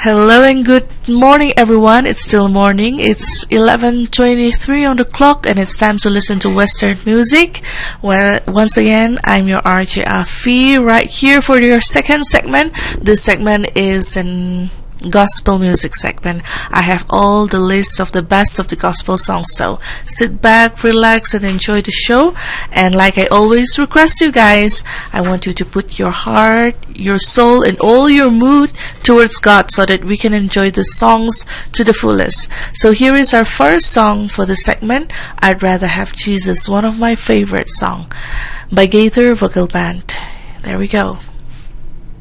Hello and good morning, everyone. It's still morning. It's 11:23 on the clock, and it's time to listen to Western music. Well, once again, I'm your RJ Afi, right here for your second segment. This segment is an gospel music segment. I have all the lists of the best of the gospel songs, so sit back, relax, and enjoy the show. And like I always request you guys, I want you to put your heart, your soul, and all your mood towards God so that we can enjoy the songs to the fullest. So here is our first song for the segment, I'd Rather Have Jesus, one of my favorite songs by Gaither Vocal Band. There we go.